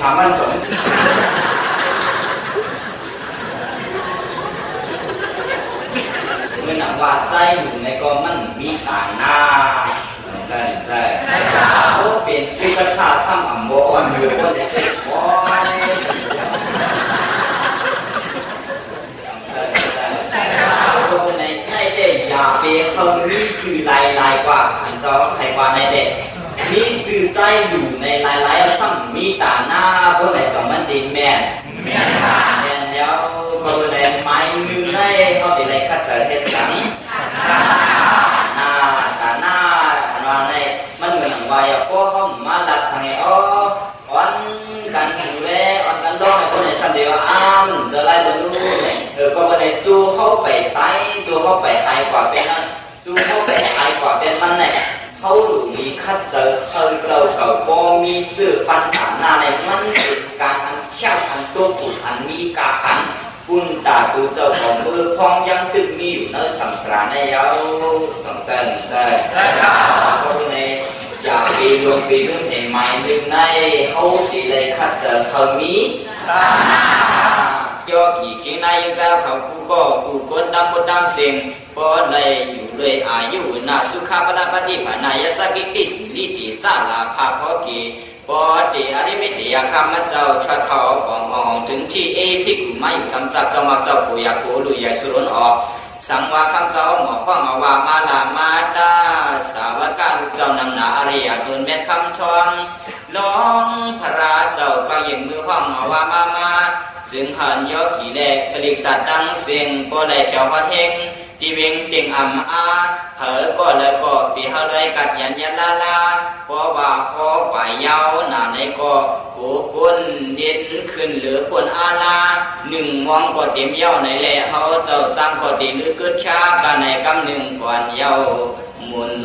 3만 점เมื่อหนังว่าใจอยู่ในก็มันมีต่างหน้าใช่เขาเป็นวิปัสสนาซ้ำอัมโบอันเดียวกันเลยว้ายตัวในเด็กอย่าไปเขานี่คือลายกว่าอันเจ้าใครกว่าในเด็กนี่จือใจอยู่ในลายซ้ำมีต่างหน้าพวกไหนจะมันดีแม่แล้วเขาในไม้มือได้เขาจะได้คัดเจอเฮ็ดสังหน้าอันในมันเหมือนว่าอย่าพวกเขามาลัดสังเอวันกันอยู่เลยวันกันร้องในคนในชั้นเดียวจะไล่บรรลุก็วันในจูเข้าไปไต่จูเข้าไปไกลกว่าเป็นนั่นจูเข้าไปไกลกว่าเป็นมันเนี่ยเขาหลุมีคัดเจอกับโบมีสื่อปัญหาหน้าในมันเป็นการอันแค่อันตัวผุดอันมีกาอันปุ่นตาตูเจ้าของมือพองยังตึกมีอยู่ในสัมสราในเย้าต้องใจเขาในอยากปีรวมปีรุ่นใหม่หนึ่งในเขาสิเลยคัดเจอเขามียอกี่ขี้ในยังเจ้าเขาผู้ก็ผู้คนดำบนดังเสียงพอเลยอยู่เลยอายุนาสุขาปนาปฏิภาณายสกิติสิริติจ้าลาภาพอกีปอดีอริมิติยาคำมาเจ้าชัดเขาของถึงที่พิกุมาอยู่จำจักเจ้ามาเจ้าผู้อยากผู้ลุยยสุรนออกสังวาคำเจ้าหมอข้องอวามาลามาดาสาวกาลูกเจ้านำนาอริยตุนเม็ดคำชองล้องพระเจ้าปางเย็นมือข้องอวามาจึงหันยอขี่แหลกผลิตสัตว์ดังเสียงก็เลยเขียวพัดเฮงที่เวงติงเผอก็เลยก็ปีเขาเลยกัดยันลาเพราะว่าคอกว่าเยาหนาในก็หูกุนเด่นขึ้นหรือกุนอาลาหนึ่งมองก็เต็มเย้าในแหล่เขาเจ้าจ้างก็ดีหรือเกิดช้ากันในกำหนึ่งก่อนเย้ามุน